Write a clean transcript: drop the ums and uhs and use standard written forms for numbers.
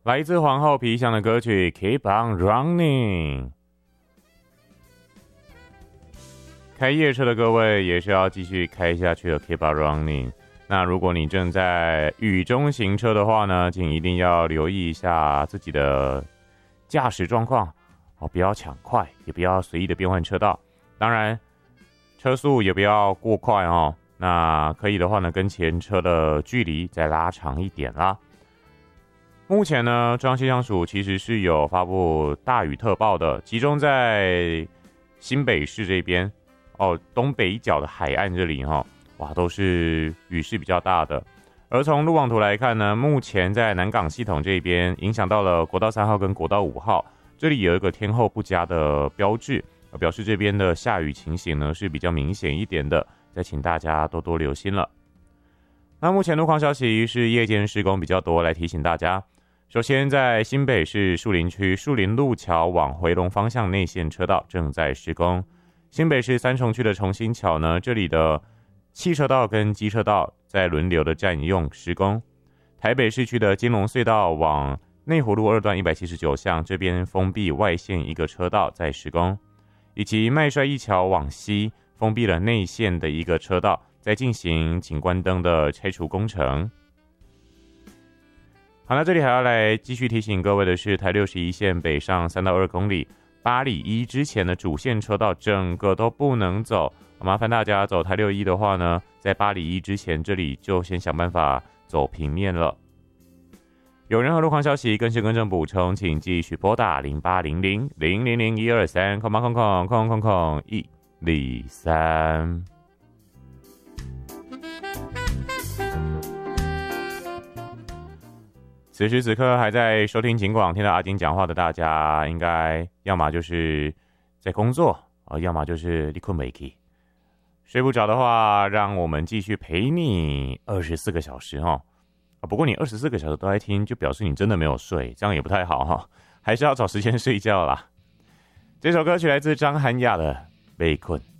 来自皇后皮箱的歌曲 Keep on Running。 开夜车的各位也是要继续开下去的 Keep on Running。 那如果你正在雨中行车的话呢，请一定要留意一下自己的驾驶状况不要抢快，也不要随意的变换车道，当然车速也不要过快那可以的话呢，跟前车的距离再拉长一点啦。目前呢，中央气象署其实是有发布大雨特报的，集中在新北市这边东北角的海岸这里都是雨势比较大的。而从路网图来看呢，目前在南港系统这边影响到了国道3号跟国道5号，这里有一个天候不佳的标志，表示这边的下雨情形呢是比较明显一点的，再请大家多多留心了。那目前路况消息是夜间施工比较多，来提醒大家。首先在新北市树林区树林路桥往回龙方向内线车道正在施工。新北市三重区的重新桥呢，这里的汽车道跟机车道在轮流的占用施工。台北市区的金龙隧道往内湖路2段179巷这边封闭外线一个车道在施工，以及麦帅一桥往西封闭了内线的一个车道，在进行景观灯的拆除工程。好，那这里还要来继续提醒各位的是，台61线北上3到2公里八里一之前的主线车道整个都不能走，麻烦大家走台61的话呢，在八里一之前这里就先想办法走平面了。有任何路况消息更是更正补充，请继续拨打0800-000-123-123。此时此刻还在收听警广听到阿金讲话的大家，应该要么就是在工作要么就是你困没起。睡不着的话，让我们继续陪你24个小时不过你24个小时都在听，就表示你真的没有睡，这样也不太好还是要找时间睡觉啦。这首歌曲来自张涵雅的《被困》。